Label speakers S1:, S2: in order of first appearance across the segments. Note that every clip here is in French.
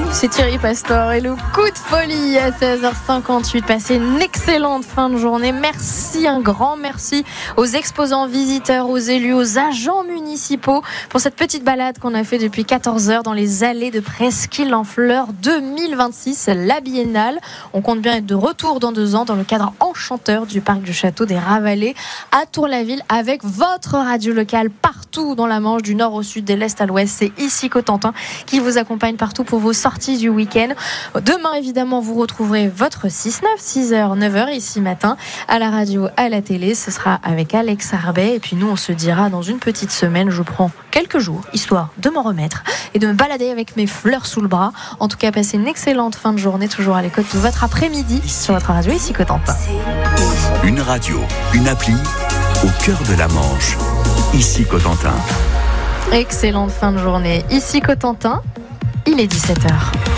S1: C'est Thierry Pastor et le coup de folie à 16h58. Passez une excellente fin de journée. Merci, un grand merci aux exposants, visiteurs, aux élus, aux agents municipaux pour cette petite balade qu'on a fait depuis 14h dans les allées de Presqu'île en Fleurs 2026, la biennale. On compte bien être de retour dans 2 ans dans le cadre enchanteur du parc du Château des Ravalais à Tour-la-Ville avec votre radio locale partout dans la Manche, du nord au sud, de l'est à l'ouest. C'est ici Cotentin qui vous accompagne partout pour vos sorties du week-end. Demain, évidemment, vous retrouverez votre 6-9, 6h, 9h ici matin à la radio, à la télé. Ce sera avec Alex Arbet. Et puis nous, on se dira dans une petite semaine. Je prends quelques jours, histoire de m'en remettre et de me balader avec mes fleurs sous le bras. En tout cas, passez une excellente fin de journée, toujours à l'écoute de votre après-midi sur votre radio ici Cotentin.
S2: Une radio, une appli au cœur de la Manche, ici Cotentin.
S1: Excellente fin de journée ici Cotentin. Il est 17h.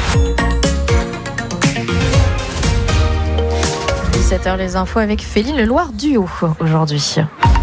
S1: 17h, les infos avec Féline Le Loir Duo aujourd'hui.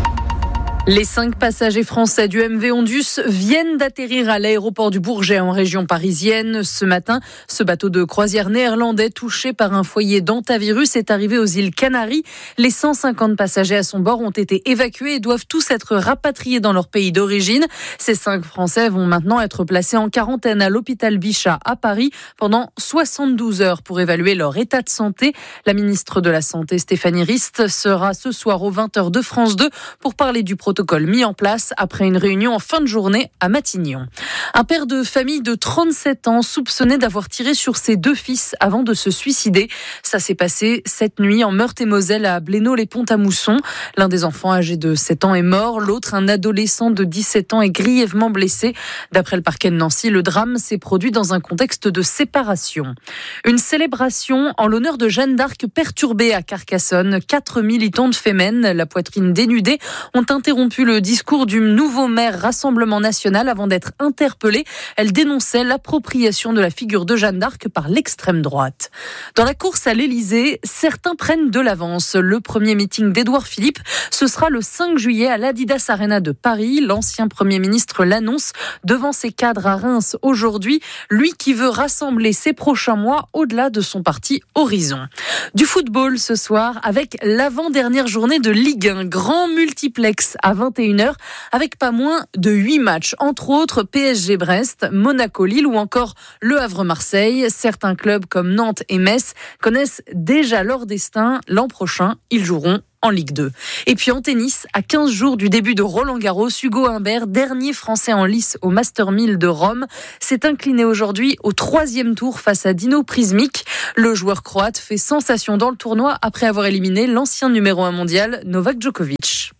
S3: Les 5 passagers français du MV Ondus viennent d'atterrir à l'aéroport du Bourget en région parisienne. Ce matin, ce bateau de croisière néerlandais touché par un foyer d'hantavirus est arrivé aux îles Canaries. Les 150 passagers à son bord ont été évacués et doivent tous être rapatriés dans leur pays d'origine. Ces 5 Français vont maintenant être placés en quarantaine à l'hôpital Bichat à Paris pendant 72 heures pour évaluer leur état de santé. La ministre de la Santé, Stéphanie Rist, sera ce soir aux 20h de France 2 pour parler du protocole mis en place après une réunion en fin de journée à Matignon. Un père de famille de 37 ans soupçonné d'avoir tiré sur ses 2 fils avant de se suicider. Ça s'est passé cette nuit en Meurthe-et-Moselle à Blénaud-les-Ponts-à-Mousson. L'un des enfants âgé de 7 ans est mort, l'autre, un adolescent de 17 ans, est grièvement blessé. D'après le parquet de Nancy, le drame s'est produit dans un contexte de séparation. Une célébration en l'honneur de Jeanne d'Arc perturbée à Carcassonne. 4 militantes fémènes, la poitrine dénudée, ont interrompu le discours du nouveau maire Rassemblement National avant d'être interpellée. Elle dénonçait l'appropriation de la figure de Jeanne d'Arc par l'extrême droite. Dans la course à l'Elysée, certains prennent de l'avance. Le premier meeting d'Édouard Philippe, ce sera le 5 juillet à l'Adidas Arena de Paris. L'ancien Premier ministre l'annonce devant ses cadres à Reims aujourd'hui. Lui qui veut rassembler ses prochains mois au-delà de son parti Horizon. Du football ce soir avec l'avant-dernière journée de Ligue 1. Grand multiplex à 21h avec pas moins de 8 matchs. Entre autres, PSG-Brest, Monaco-Lille ou encore Le Havre-Marseille. Certains clubs comme Nantes et Metz connaissent déjà leur destin. L'an prochain, ils joueront en Ligue 2. Et puis en tennis, à 15 jours du début de Roland-Garros, Hugo Humbert, dernier Français en lice au Master 1000 de Rome, s'est incliné aujourd'hui au 3e tour face à Dino Prizmic. Le joueur croate fait sensation dans le tournoi après avoir éliminé l'ancien numéro 1 mondial Novak Djokovic.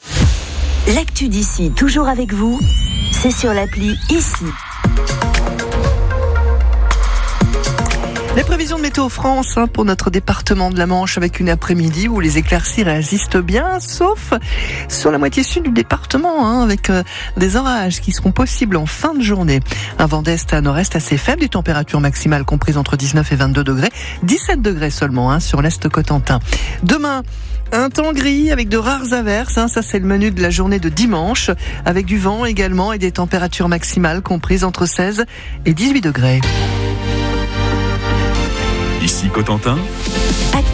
S4: L'actu d'ici, toujours avec vous, c'est sur l'appli ici.
S5: Les prévisions de Météo France pour notre département de la Manche avec une après-midi où les éclaircies résistent bien, sauf sur la moitié sud du département avec des orages qui seront possibles en fin de journée. Un vent d'est à nord-est assez faible, des températures maximales comprises entre 19 et 22 degrés, 17 degrés seulement sur l'est Cotentin. Demain, un temps gris avec de rares averses, ça c'est le menu de la journée de dimanche, avec du vent également et des températures maximales comprises entre 16 et 18 degrés.
S2: Ici Cotentin.